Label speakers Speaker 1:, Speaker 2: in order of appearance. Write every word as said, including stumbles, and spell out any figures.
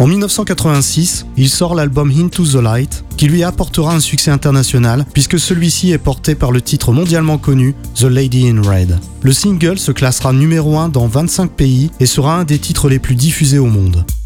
Speaker 1: En dix-neuf cent quatre-vingt-six, il sort l'album Into the Light, qui lui apportera un succès international, puisque celui-ci est porté par le titre mondialement connu The Lady in Red. Le single se classera numéro un dans vingt-cinq pays et sera un des titres les plus diffusés au monde.